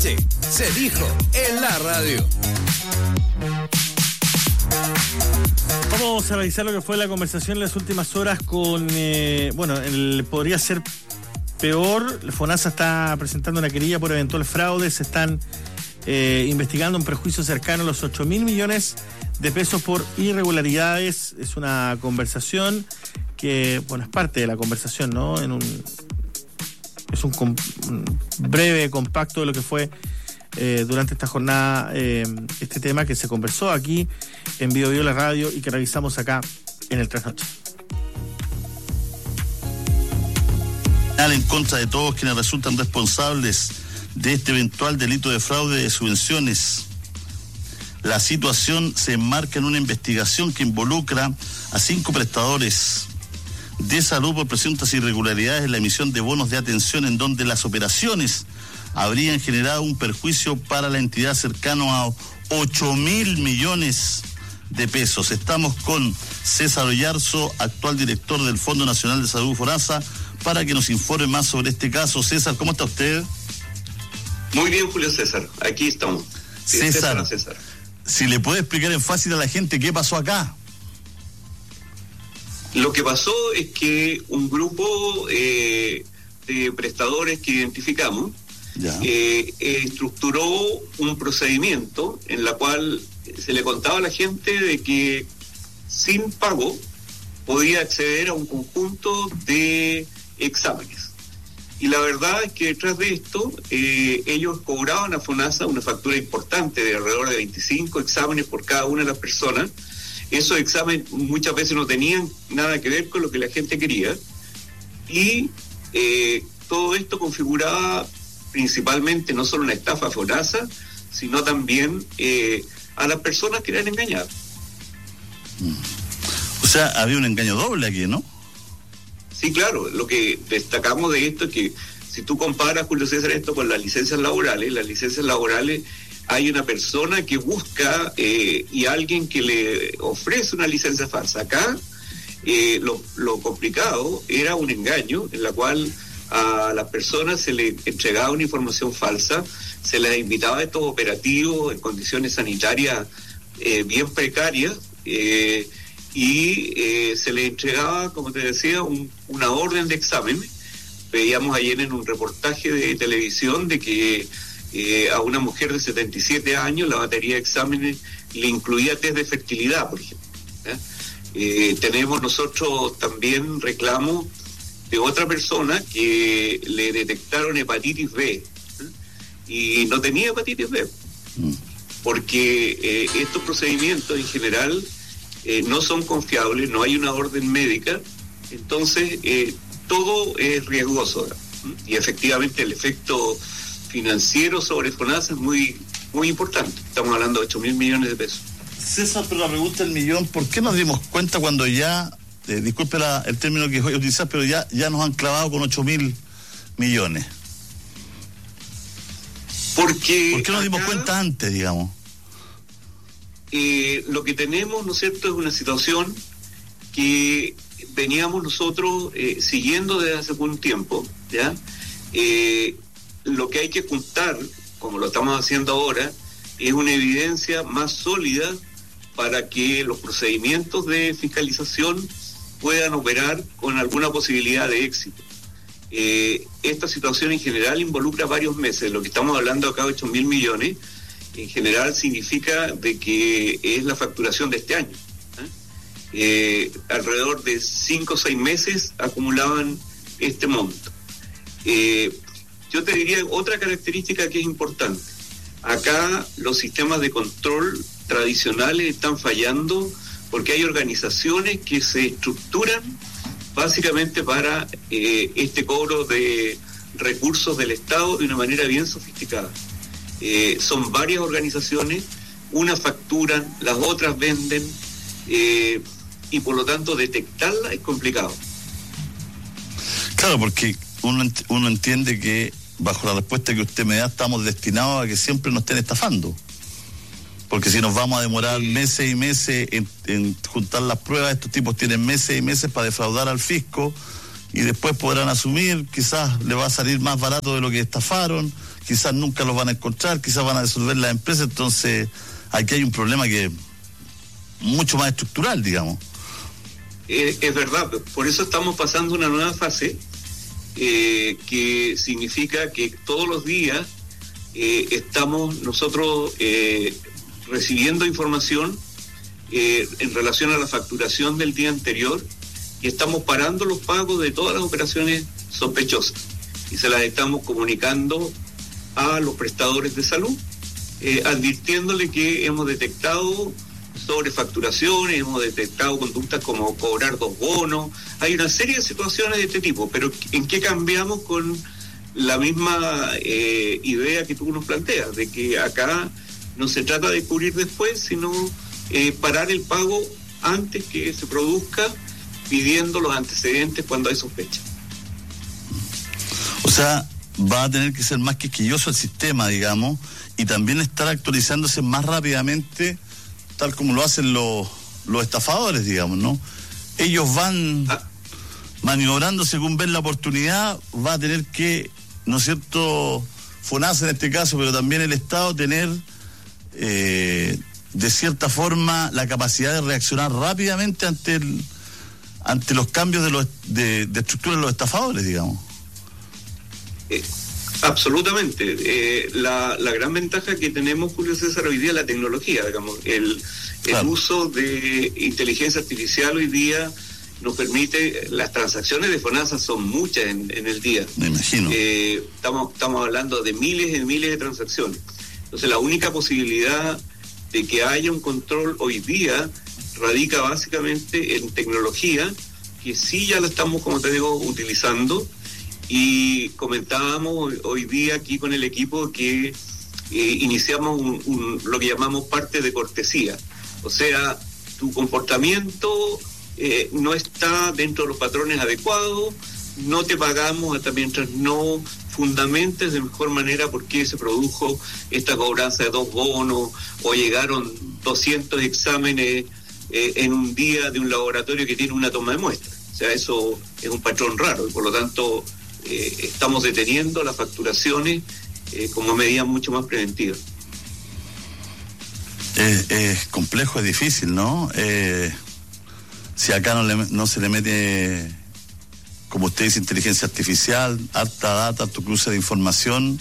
Sí, se dijo en la radio. Vamos a revisar lo que fue la conversación en las últimas horas con, podría ser peor. FONASA está presentando una querella por eventual fraude. Se están investigando un perjuicio cercano a los 8.000 millones de pesos por irregularidades. Es una conversación que, es parte de la conversación, ¿no? Es un breve compacto de lo que fue durante esta jornada este tema que se conversó aquí en Bio la radio y que revisamos acá en el Trasnoche. En contra de todos quienes resultan responsables de este eventual delito de fraude de subvenciones. La situación se enmarca en una investigación que involucra a 5 prestadores de salud por presuntas irregularidades en la emisión de bonos de atención, en donde las operaciones habrían generado un perjuicio para la entidad cercano a 8.000 millones de pesos. Estamos con César Oyarzo, actual director del Fondo Nacional de Salud FONASA, para que nos informe más sobre este caso. César, ¿cómo está usted? Muy bien, Julio César, aquí estamos. Sí, César, si le puede explicar en fácil a la gente qué pasó acá. Lo que pasó es que un grupo de prestadores que identificamos estructuró un procedimiento en la cual se le contaba a la gente de que sin pago podía acceder a un conjunto de exámenes. Y la verdad es que detrás de esto ellos cobraban a FONASA una factura importante de alrededor de 25 exámenes por cada una de las personas. Esos exámenes muchas veces no tenían nada que ver con lo que la gente quería, y todo esto configuraba principalmente no solo una estafa a FONASA, sino también a las personas que eran engañadas. O sea, había un engaño doble aquí, ¿no? Sí, claro. Lo que destacamos de esto es que si tú comparas, Julio César, esto con las licencias laborales hay una persona que busca y alguien que le ofrece una licencia falsa. Acá lo complicado era un engaño en la cual a las personas se les entregaba una información falsa, se les invitaba a estos operativos en condiciones sanitarias bien precarias y se les entregaba, como te decía, una orden de examen. Veíamos ayer en un reportaje de televisión de que a una mujer de 77 años la batería de exámenes le incluía test de fertilidad, por ejemplo. Tenemos nosotros también reclamos de otra persona que le detectaron hepatitis B y no tenía hepatitis B, porque estos procedimientos en general no son confiables, no hay una orden médica, entonces todo es riesgoso, y efectivamente el efecto financiero sobre FONASA es muy, muy importante. Estamos hablando de 8.000 millones de pesos. César, pero la pregunta del millón, ¿por qué nos dimos cuenta cuando ya, disculpe el término que voy a utilizar, pero ya nos han clavado con 8.000 millones? ¿Por qué nos dimos cuenta antes, digamos? Lo que tenemos, ¿no es cierto?, es una situación que veníamos nosotros siguiendo desde hace algún tiempo, ¿ya? Lo que hay que juntar, como lo estamos haciendo ahora, es una evidencia más sólida para que los procedimientos de fiscalización puedan operar con alguna posibilidad de éxito. Esta situación en general involucra varios meses. Lo que estamos hablando acá, 8.000 millones, en general significa de que es la facturación de este año. Alrededor de 5 o 6 meses acumulaban este monto. Yo te diría otra característica que es importante. Acá los sistemas de control tradicionales están fallando porque hay organizaciones que se estructuran básicamente para este cobro de recursos del Estado de una manera bien sofisticada. Son varias organizaciones, unas facturan, las otras venden, y por lo tanto detectarla es complicado. Claro, porque uno entiende que bajo la respuesta que usted me da estamos destinados a que siempre nos estén estafando, porque si nos vamos a demorar meses y meses en juntar las pruebas, estos tipos tienen meses y meses para defraudar al fisco y después podrán asumir, quizás le va a salir más barato de lo que estafaron, quizás nunca los van a encontrar, quizás van a disolver las empresas. Entonces aquí hay un problema que es mucho más estructural, digamos. Es verdad, por eso estamos pasando una nueva fase que significa que todos los días estamos nosotros recibiendo información en relación a la facturación del día anterior y estamos parando los pagos de todas las operaciones sospechosas y se las estamos comunicando a los prestadores de salud, advirtiéndole que hemos detectado sobrefacturaciones, hemos detectado conductas como cobrar 2 bonos. Hay una serie de situaciones de este tipo, pero ¿en qué cambiamos con la misma idea que tú nos planteas? De que acá no se trata de cubrir después, sino parar el pago antes que se produzca, pidiendo los antecedentes cuando hay sospecha. O sea, va a tener que ser más quisquilloso el sistema, digamos, y también estar actualizándose más rápidamente, tal como lo hacen los estafadores, digamos, ¿no? Ellos van maniobrando según ven la oportunidad. Va a tener que, ¿no es cierto?, FONASA en este caso, pero también el Estado tener de cierta forma la capacidad de reaccionar rápidamente ante los cambios de estructura de los estafadores, digamos. Absolutamente. La gran ventaja que tenemos, Julio César, hoy día es la tecnología, digamos. El uso de inteligencia artificial hoy día nos permite, las transacciones de FONASA son muchas en el día. Me imagino. Estamos hablando de miles y miles de transacciones. Entonces la única posibilidad de que haya un control hoy día radica básicamente en tecnología, que sí ya la estamos, como te digo, utilizando. Y comentábamos hoy día aquí con el equipo que iniciamos lo que llamamos parte de cortesía. O sea, tu comportamiento no está dentro de los patrones adecuados, no te pagamos hasta mientras no fundamentes de mejor manera por qué se produjo esta cobranza de 2 bonos o llegaron 200 exámenes en un día de un laboratorio que tiene una toma de muestra. O sea, eso es un patrón raro y por lo tanto estamos deteniendo las facturaciones como medida mucho más preventiva. Es complejo, es difícil, ¿no? Si acá no se le mete, como usted dice, inteligencia artificial, harta data, harto cruce de información,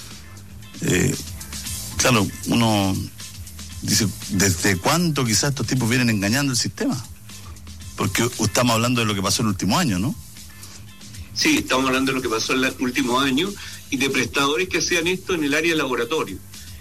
claro, uno dice, ¿desde cuándo quizás estos tipos vienen engañando el sistema? Porque estamos hablando de lo que pasó el último año, ¿no? Sí, estamos hablando de lo que pasó en el último año y de prestadores que hacían esto en el área de laboratorio.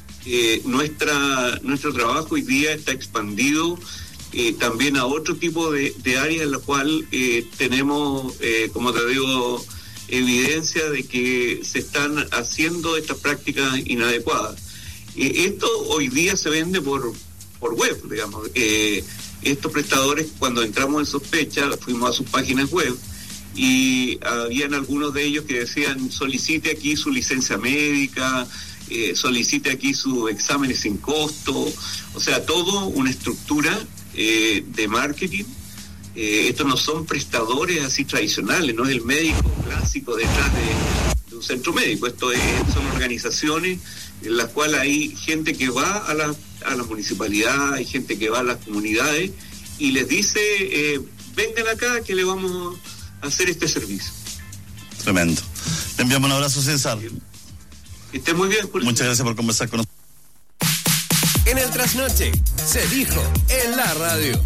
Nuestro trabajo hoy día está expandido también a otro tipo de áreas en la cual tenemos, como te digo, evidencia de que se están haciendo estas prácticas inadecuadas. Esto hoy día se vende por web, digamos. Estos prestadores, cuando entramos en sospecha, fuimos a sus páginas web y habían algunos de ellos que decían: solicite aquí su licencia médica, solicite aquí sus exámenes sin costo. O sea, todo una estructura de marketing. Estos no son prestadores así tradicionales, no es el médico clásico detrás de un centro médico. Son organizaciones en las cuales hay gente que va a la municipalidad, hay gente que va a las comunidades y les dice: vengan acá que le vamos a hacer este servicio. Tremendo. Le enviamos un abrazo, César. Que esté muy bien, Julio. Muchas gracias por conversar con nosotros. En el trasnoche se dijo en la radio.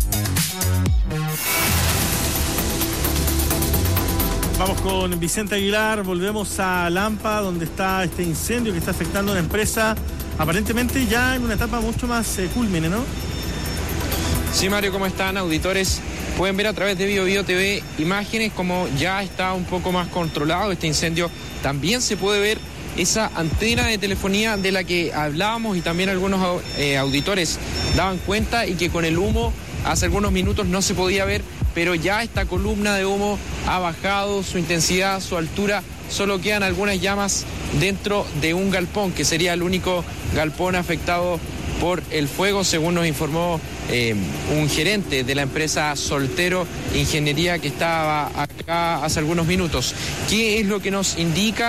Vamos con Vicente Aguilar, volvemos a Lampa, donde está este incendio que está afectando a una empresa aparentemente ya en una etapa mucho más cúlmine, ¿no? Sí, Mario, ¿cómo están, auditores? Pueden ver a través de BioBio TV imágenes como ya está un poco más controlado este incendio. También se puede ver esa antena de telefonía de la que hablábamos y también algunos auditores daban cuenta y que con el humo hace algunos minutos no se podía ver, pero ya esta columna de humo ha bajado su intensidad, su altura. Solo quedan algunas llamas dentro de un galpón, que sería el único galpón afectado por el fuego, según nos informó un gerente de la empresa Soltero Ingeniería que estaba acá hace algunos minutos. ¿Qué es lo que nos indica?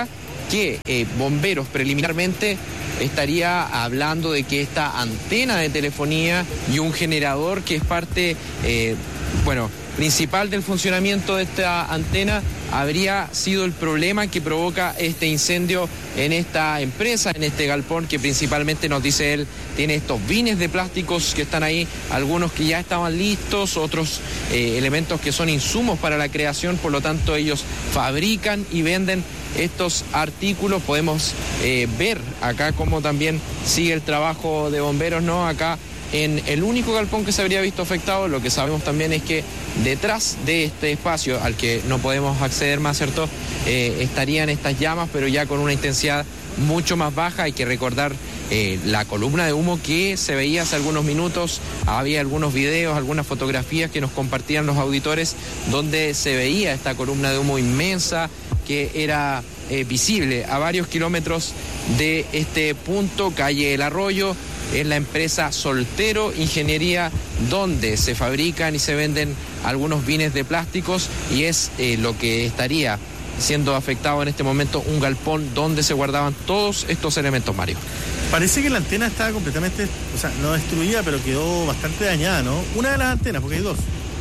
que Bomberos preliminarmente estaría hablando de que esta antena de telefonía y un generador que es parte, principal del funcionamiento de esta antena habría sido el problema que provoca este incendio en esta empresa, en este galpón que principalmente, nos dice él, tiene estos bines de plásticos que están ahí, algunos que ya estaban listos, otros elementos que son insumos para la creación, por lo tanto ellos fabrican y venden estos artículos. Podemos ver acá cómo también sigue el trabajo de bomberos, ¿no? Acá en el único galpón que se habría visto afectado. Lo que sabemos también es que detrás de este espacio, al que no podemos acceder más, ¿cierto?, estarían estas llamas, pero ya con una intensidad mucho más baja. Hay que recordar la columna de humo que se veía hace algunos minutos. Había algunos videos, algunas fotografías que nos compartían los auditores, donde se veía esta columna de humo inmensa que era visible a varios kilómetros de este punto, calle El Arroyo. Es la empresa Soltero Ingeniería, donde se fabrican y se venden algunos bines de plásticos, y es lo que estaría siendo afectado en este momento, un galpón donde se guardaban todos estos elementos, Mario. Parece que la antena estaba completamente, no destruida, pero quedó bastante dañada, ¿no? Una de las antenas, porque hay dos.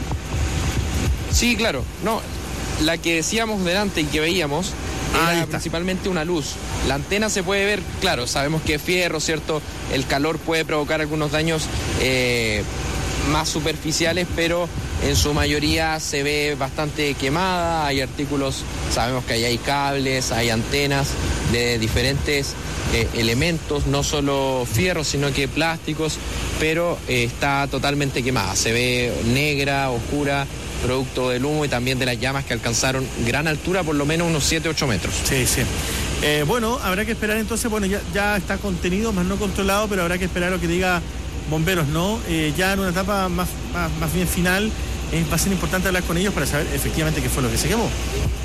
Sí, claro. No, la que decíamos delante y que veíamos era principalmente una luz. La antena se puede ver, claro, sabemos que es fierro, ¿cierto? El calor puede provocar algunos daños más superficiales, pero en su mayoría se ve bastante quemada. Hay artículos, sabemos que ahí hay cables, hay antenas de diferentes elementos, no solo fierro, sino que plásticos, pero está totalmente quemada. Se ve negra, oscura, producto del humo y también de las llamas que alcanzaron gran altura, por lo menos unos 7-8 metros. Sí, sí. Habrá que esperar entonces, ya está contenido, más no controlado, pero habrá que esperar lo que diga Bomberos, ¿no? Ya en una etapa más bien final, va a ser importante hablar con ellos para saber efectivamente qué fue lo que se quemó.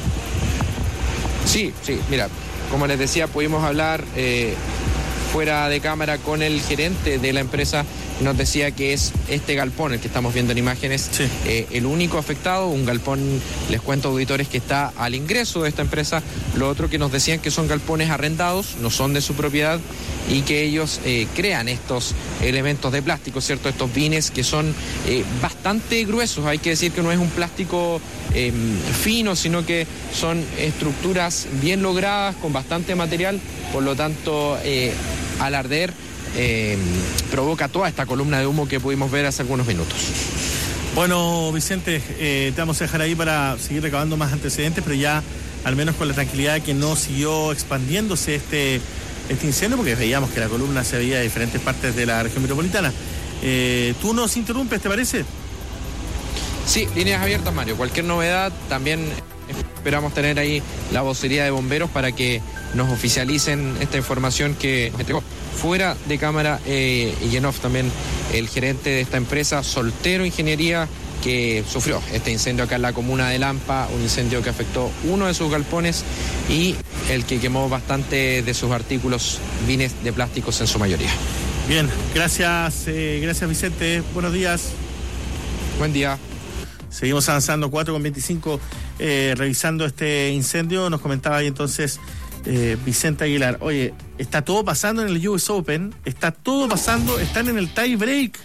Sí, mira, como les decía, pudimos hablar fuera de cámara con el gerente de la empresa. Nos decía que es este galpón, el que estamos viendo en imágenes, sí, el único afectado. Un galpón, les cuento, auditores, que está al ingreso de esta empresa. Lo otro que nos decían que son galpones arrendados, no son de su propiedad, y que ellos crean estos elementos de plástico, ¿cierto? Estos bines que son bastante gruesos. Hay que decir que no es un plástico fino, sino que son estructuras bien logradas, con bastante material. Por lo tanto, al arder, provoca toda esta columna de humo que pudimos ver hace algunos minutos. Bueno, Vicente, te vamos a dejar ahí para seguir recabando más antecedentes, pero ya al menos con la tranquilidad de que no siguió expandiéndose este incendio, porque veíamos que la columna se veía de diferentes partes de la región metropolitana. Tú nos interrumpes, ¿te parece? Sí, líneas abiertas, Mario. Cualquier novedad, también esperamos tener ahí la vocería de bomberos para que nos oficialicen esta información que entregó fuera de cámara y en off también el gerente de esta empresa, Soltero Ingeniería, que sufrió este incendio acá en la comuna de Lampa, un incendio que afectó uno de sus galpones y el que quemó bastante de sus artículos, bines de plásticos en su mayoría. Bien, gracias Vicente, buenos días. Buen día. Seguimos avanzando, 4:25, revisando este incendio. Nos comentaba ahí entonces Vicente Aguilar. Oye, está todo pasando en el US Open, está todo pasando, están en el tie break.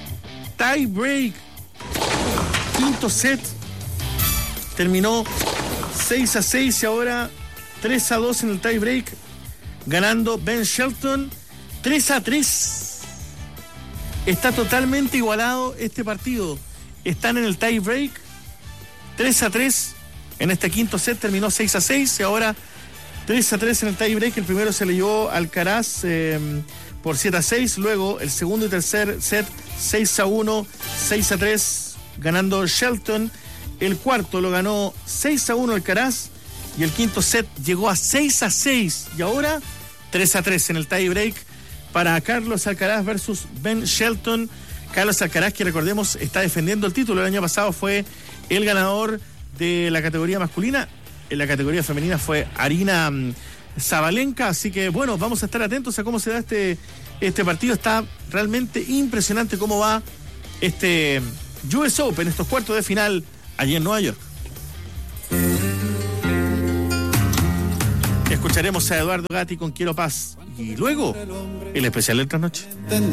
Quinto set, terminó 6-6 y ahora 3-2 en el tie break, ganando Ben Shelton 3-3. Está totalmente igualado este partido. Están en el tie break 3-3 en este quinto set, terminó 6-6 y ahora 3-3 en el tie break. El primero se le llevó Alcaraz por 7-6, luego el segundo y tercer set 6-1, 6-3 ganando Shelton. El cuarto lo ganó 6-1 Alcaraz y el quinto set llegó a 6-6 y ahora 3-3 en el tie break para Carlos Alcaraz versus Ben Shelton. Carlos Alcaraz, que recordemos está defendiendo el título. El año pasado fue el ganador de la categoría masculina. En la categoría femenina fue Arina Zabalenka. Así que bueno, vamos a estar atentos a cómo se da este partido. Está realmente impresionante cómo va este US Open, estos cuartos de final allí en Nueva York. Escucharemos a Eduardo Gatti con Quiero Paz. Y luego, el especial del trasnoche.